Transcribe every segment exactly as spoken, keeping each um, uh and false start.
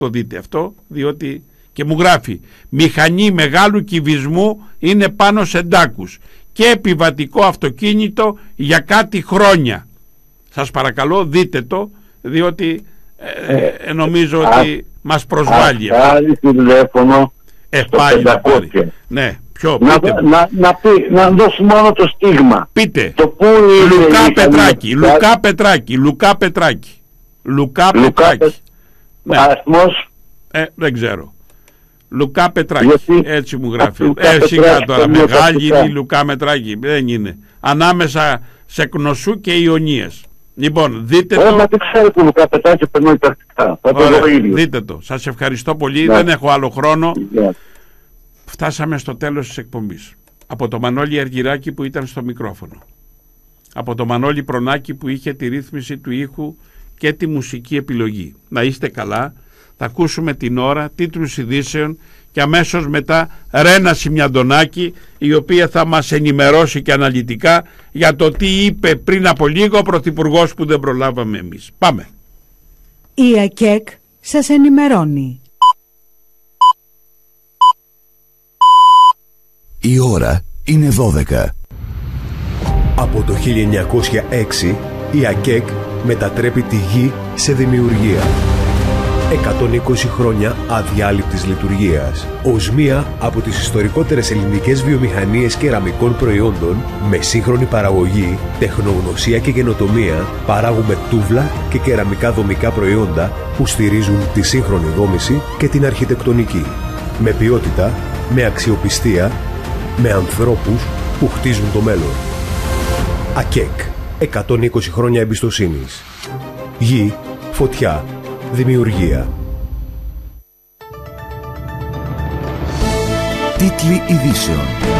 το δείτε αυτό, διότι και μου γράφει μηχανή μεγάλου κυβισμού είναι πάνω σε ντάκους και επιβατικό αυτοκίνητο για κάτι χρόνια. Σας παρακαλώ δείτε το, διότι ε, ε, νομίζω α, ότι μας προσβάλλει. Άλλη τηλέφωνο ε, πάλι να πάρει. Ναι, ποιο, να, πείτε να, να, πει, να δώσει μόνο το στίγμα. Πείτε. Το που Λουκά είναι, Πετράκη, είναι, Λουκά Πετράκη, Λουκά Πετράκη. Λουκά Πετράκη. Ναι. Αριθμός. Ε, δεν ξέρω. Λουκά Πετράκη, γιατί, έτσι μου γράφει. Ε, σιγά τώρα, μεγάλη είναι η Λουκά Πετράκη. Δεν είναι. Ανάμεσα σε Κνωσού και Ιωνίας. Λοιπόν, δείτε Ωραία, το. Μα δεν ξέρω που Λουκά Πετράκη περνάει τακτικά. Δείτε το. Σας ευχαριστώ πολύ. Ναι. Δεν έχω άλλο χρόνο. Ναι. Φτάσαμε στο τέλος της εκπομπής. Από το Μανώλη Αργυράκη που ήταν στο μικρόφωνο. Από το Μανώλη Προνάκη που είχε τη ρύθμιση του ήχου και τη μουσική επιλογή. Να είστε καλά. Θα ακούσουμε την ώρα, τίτλους ειδήσεων και αμέσως μετά Ρένα Σιμιαντονάκη, η οποία θα μας ενημερώσει και αναλυτικά για το τι είπε πριν από λίγο ο Πρωθυπουργός που δεν προλάβαμε εμείς. Πάμε. Η ΑΚΕΚ σας ενημερώνει. Η ώρα είναι δώδεκα. Από το χίλια εννιακόσια έξι η ΑΚΕΚ μετατρέπει τη γη σε δημιουργία. εκατόν είκοσι χρόνια αδιάλειπτης λειτουργίας. Ως μία από τις ιστορικότερες ελληνικές βιομηχανίες κεραμικών προϊόντων, με σύγχρονη παραγωγή, τεχνογνωσία και καινοτομία, παράγουμε τούβλα και κεραμικά δομικά προϊόντα που στηρίζουν τη σύγχρονη δόμηση και την αρχιτεκτονική. Με ποιότητα, με αξιοπιστία, με ανθρώπους που χτίζουν το μέλλον. ΑΚΕΚ. εκατόν είκοσι χρόνια εμπιστοσύνης. Γη, φωτιά, δημιουργία. Τίτλοι ειδήσεων.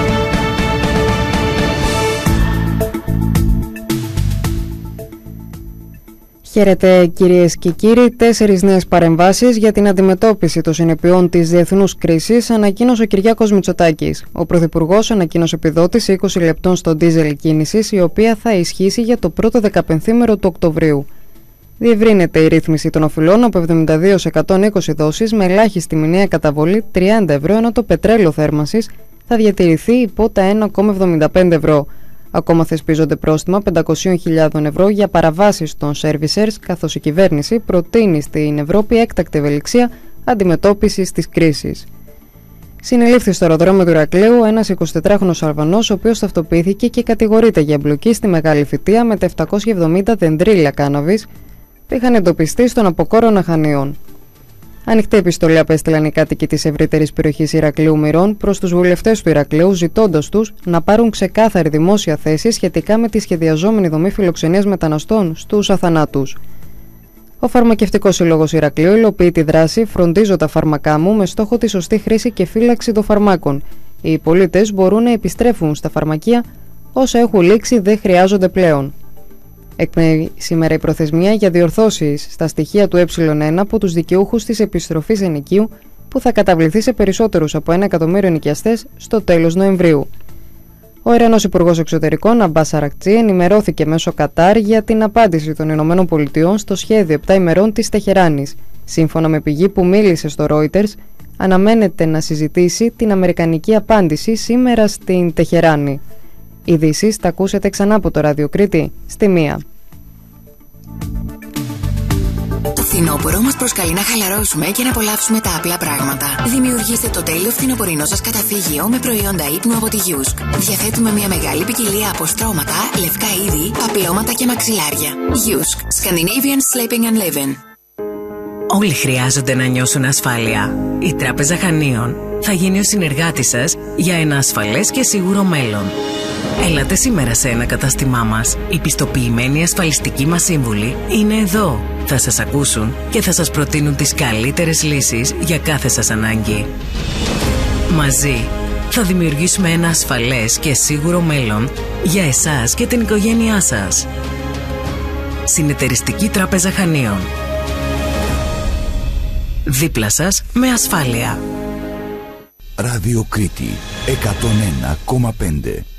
Χαίρετε κυρίες και κύριοι. Τέσσερις νέες παρεμβάσεις για την αντιμετώπιση των συνεπειών της διεθνούς κρίσης ανακοίνωσε ο Κυριάκος Μητσοτάκης. Ο Πρωθυπουργός ανακοίνωσε επιδότηση είκοσι λεπτών στο ντίζελ κίνησης, η οποία θα ισχύσει για το πρώτο δεκαπενθήμερο του Οκτωβρίου. Διευρύνεται η ρύθμιση των οφειλών από εβδομήντα δύο σε εκατόν είκοσι δόσεις με ελάχιστη μηνιαία καταβολή τριάντα ευρώ, ενώ το πετρέλαιο θέρμανσης θα διατηρηθεί υπό τα ένα κόμμα εβδομήντα πέντε ευρώ. Ακόμα θεσπίζονται πρόστιμα πεντακόσιες χιλιάδες ευρώ για παραβάσεις των servicers, καθώς η κυβέρνηση προτείνει στην Ευρώπη έκτακτη ευελιξία αντιμετώπισης της κρίσης. Συνελήφθη στο αεροδρόμιο του Ηρακλείου ένας εικοσιτετράχρονος Αλβανός, ο οποίος ταυτοποιήθηκε και κατηγορείται για εμπλοκή στη Μεγάλη Φυτεία με τα επτακόσια εβδομήντα δεντρίλια κάναβης που είχαν εντοπιστεί στον Αποκόρονα Χανίων. Ανοιχτή επιστολή απέστειλαν οι κάτοικοι της ευρύτερης περιοχής Ηρακλείου Μυρών προς τους βουλευτές του Ηρακλείου, ζητώντας τους να πάρουν ξεκάθαρη δημόσια θέση σχετικά με τη σχεδιαζόμενη δομή φιλοξενίας μεταναστών στους αθανάτους. Ο Φαρμακευτικός Σύλλογος Ηρακλείου υλοποιεί τη δράση «Φροντίζω τα φάρμακά μου» με στόχο τη σωστή χρήση και φύλαξη των φαρμάκων. Οι πολίτες μπορούν να επιστρέφουν στα φαρμακεία, όσα έχουν λήξει δεν χρειάζονται πλέον. Εκπνέει σήμερα η προθεσμία για διορθώσεις στα στοιχεία του ε ένα από τους δικαιούχους της επιστροφής ενοικίου, που θα καταβληθεί σε περισσότερους από ένα εκατομμύριο ενοικιαστές στο τέλος Νοεμβρίου. Ο Ιρανός Υπουργός Εξωτερικών Αμπάς Αρακτσί ενημερώθηκε μέσω Κατάρ για την απάντηση των Ηνωμένων Πολιτειών στο σχέδιο επτά ημερών της Τεχεράνης. Σύμφωνα με πηγή που μίλησε στο Reuters, αναμένεται να συζητήσει την αμερικανική απάντηση σήμερα στην Τεχεράνη. Ειδήσεις θα ακούσετε ξανά από το Ραδιοκρίτη στη μία. Το φθινόπωρο μας προσκαλεί να χαλαρώσουμε και να απολαύσουμε τα απλά πράγματα. Δημιουργήστε το τέλειο φθινοπορεινό σας καταφύγιο με προϊόντα ύπνου από τη Yusk. Διαθέτουμε μια μεγάλη ποικιλία από στρώματα, λευκά είδη, παπλώματα και μαξιλάρια. Yusk. Scandinavian Sleeping and Living. Όλοι χρειάζονται να νιώσουν ασφάλεια. Η Τράπεζα Χανίων θα γίνει ο συνεργάτης σας για ένα ασφαλές και σίγουρο μέλλον. Έλατε σήμερα σε ένα κατάστημά μας. Οι πιστοποιημένοι ασφαλιστικοί μας σύμβουλοι είναι εδώ. Θα σας ακούσουν και θα σας προτείνουν τις καλύτερες λύσεις για κάθε σας ανάγκη. Μαζί θα δημιουργήσουμε ένα ασφαλές και σίγουρο μέλλον για εσάς και την οικογένειά σας. Συνεταιριστική Τράπεζα Χανίων. Δίπλα σας με ασφάλεια. Ραδιοκρίτη εκατόν ένα κόμμα πέντε.